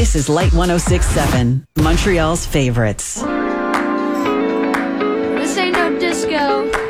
This is Light 106.7, Montreal's favorites. This ain't no disco.